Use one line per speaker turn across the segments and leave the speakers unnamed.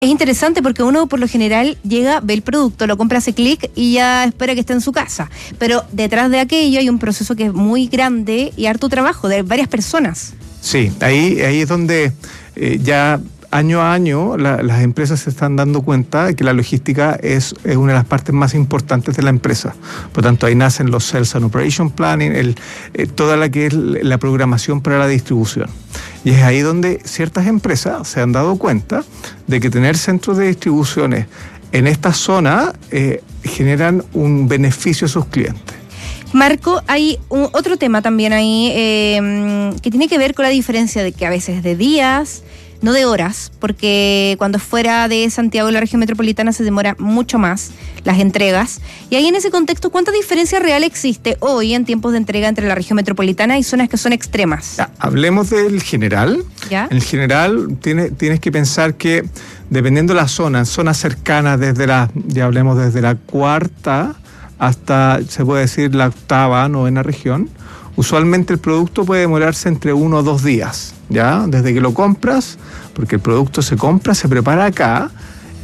Es interesante porque uno por lo general llega, ve el producto, lo compra, hace clic y ya espera que esté en su casa. Pero detrás de aquello hay un proceso que es muy grande y harto trabajo de varias personas.
Sí, ahí es donde ya año a año las empresas se están dando cuenta de que la logística es una de las partes más importantes de la empresa. Por tanto, ahí nacen los Sales and Operation Planning, toda la que es la programación para la distribución. Y es ahí donde ciertas empresas se han dado cuenta de que tener centros de distribuciones en esta zona generan un beneficio a sus clientes.
Marco, hay otro tema también ahí que tiene que ver con la diferencia de que a veces de días, no de horas, porque cuando fuera de Santiago y la región metropolitana se demora mucho más las entregas. Y ahí en ese contexto, ¿cuánta diferencia real existe hoy en tiempos de entrega entre la región metropolitana y zonas que son extremas?
Ya, hablemos del general.
¿Ya?
En el general tienes que pensar que dependiendo de la zona, en zonas cercanas ya hablemos desde la cuarta hasta, se puede decir, la octava, novena región, usualmente el producto puede demorarse entre 1 o 2 días, ¿ya? Desde que lo compras, porque el producto se compra, se prepara acá,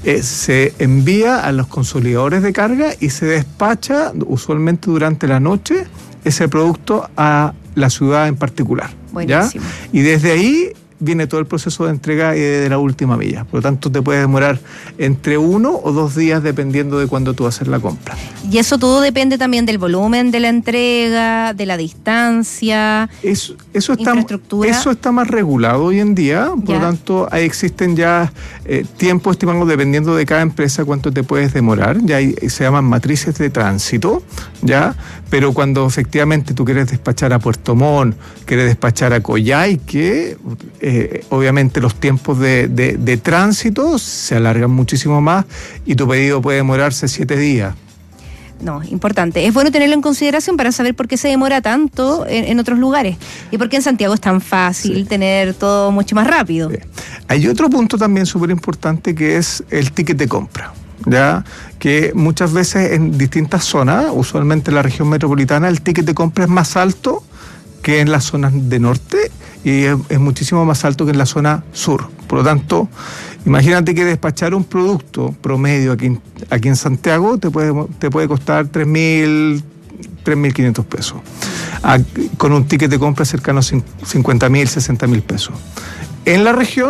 se envía a los consolidadores de carga y se despacha usualmente durante la noche ese producto a la ciudad en particular, ¿ya?
Buenísimo.
Y desde ahí viene todo el proceso de entrega de la última milla. Por lo tanto, te puede demorar entre 1 o 2 días dependiendo de cuándo tú haces la compra.
Y eso todo depende también del volumen de la entrega, de la distancia, infraestructura.
Eso está más regulado hoy en día. Por lo tanto, ahí existen ya tiempos estimados dependiendo de cada empresa cuánto te puedes demorar. Ya se llaman matrices de tránsito, ¿ya? Pero cuando efectivamente tú quieres despachar a Puerto Montt, quieres despachar a Coyhaique, obviamente los tiempos de tránsito se alargan muchísimo más y tu pedido puede demorarse 7 días.
No, importante. Es bueno tenerlo en consideración para saber por qué se demora tanto en otros lugares y por qué en Santiago es tan fácil tener todo mucho más rápido.
Sí. Hay otro punto también súper importante que es el ticket de compra, ¿ya? Que muchas veces en distintas zonas, usualmente en la región metropolitana, el ticket de compra es más alto que en las zonas de norte y es muchísimo más alto que en la zona sur. Por lo tanto, imagínate que despachar un producto promedio aquí en Santiago te puede costar 3.500 pesos. Con un ticket de compra cercano a 50.000, 60.000 pesos. En la región,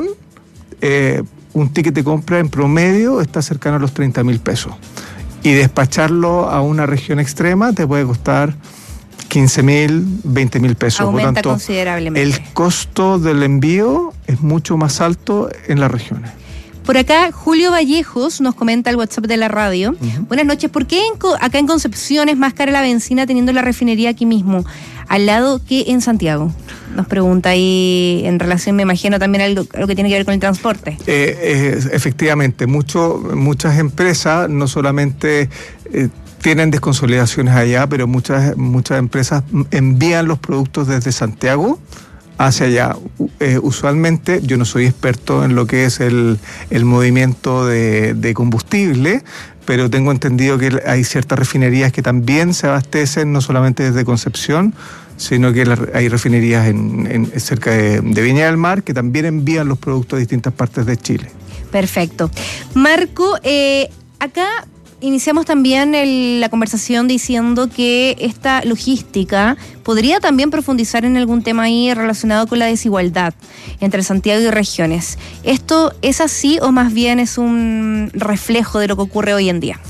un ticket de compra en promedio está cercano a los 30.000 pesos. Y despacharlo a una región extrema te puede costar 15.000, 20.000 pesos.
Aumenta
por tanto,
considerablemente.
El costo del envío es mucho más alto en las regiones.
Por acá, Julio Vallejos nos comenta el WhatsApp de la radio. Buenas noches. ¿Por qué acá en Concepción es más cara la benzina teniendo la refinería aquí mismo, al lado que en Santiago? Nos pregunta ahí en relación, me imagino, también a lo que tiene que ver con el transporte.
Efectivamente, muchas empresas no solamente tienen desconsolidaciones allá, pero muchas empresas envían los productos desde Santiago hacia allá. Usualmente, yo no soy experto en lo que es el movimiento de combustible, pero tengo entendido que hay ciertas refinerías que también se abastecen no solamente desde Concepción, sino que hay refinerías cerca de Viña del Mar que también envían los productos a distintas partes de Chile.
Perfecto. Marco, acá iniciamos también la conversación diciendo que esta logística podría también profundizar en algún tema ahí relacionado con la desigualdad entre Santiago y regiones. ¿Esto es así o más bien es un reflejo de lo que ocurre hoy en día?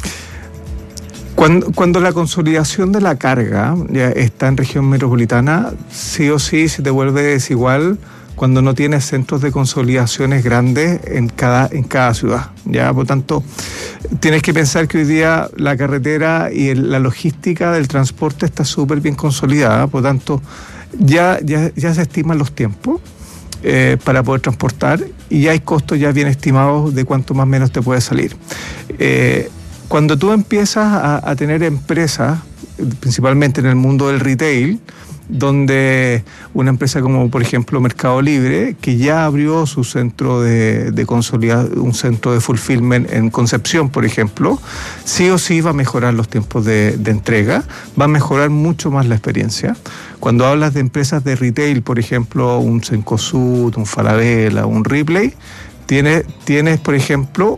Cuando la consolidación de la carga ya está en región metropolitana, sí o sí se te vuelve desigual cuando no tienes centros de consolidaciones grandes en cada ciudad, ¿ya? Por tanto, tienes que pensar que hoy día la carretera y la logística del transporte está súper bien consolidada, por tanto, ya se estiman los tiempos para poder transportar y ya hay costos ya bien estimados de cuánto más o menos te puede salir. Cuando tú empiezas a tener empresas, principalmente en el mundo del retail, donde una empresa como por ejemplo Mercado Libre, que ya abrió su centro de consolidación, un centro de fulfillment en Concepción, por ejemplo, sí o sí va a mejorar los tiempos de entrega, va a mejorar mucho más la experiencia. Cuando hablas de empresas de retail, por ejemplo, un Cencosud, un Falabella, un Ripley, Tienes, por ejemplo,